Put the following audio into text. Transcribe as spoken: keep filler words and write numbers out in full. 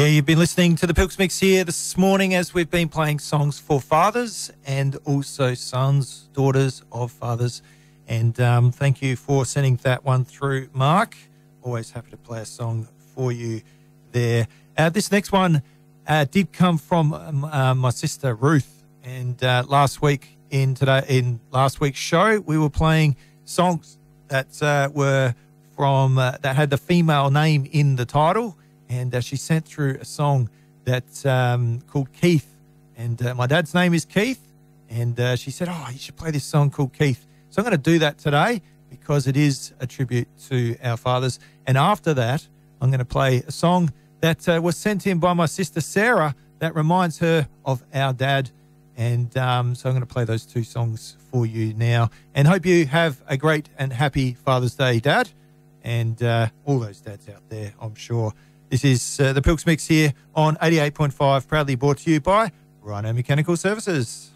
Yeah, you've been listening to the Pilks Mix here this morning as we've been playing songs for fathers and also sons, daughters of fathers. And um, thank you for sending that one through, Mark. Always happy to play a song for you there. Uh, this next one uh, did come from um, uh, my sister Ruth. And uh, last week in today in last week's show, we were playing songs that uh, were from uh, that had the female name in the title. And uh, she sent through a song that's um, called Keith. And uh, my dad's name is Keith. And uh, she said, oh, you should play this song called Keith. So I'm going to do that today because it is a tribute to our fathers. And after that, I'm going to play a song that uh, was sent in by my sister Sarah that reminds her of our dad. And um, so I'm going to play those two songs for you now. And hope you have a great and happy Father's Day, Dad. And uh, all those dads out there, I'm sure. This is uh, the Pilks Mix here on eighty-eight point five, proudly brought to you by Rhino Mechanical Services.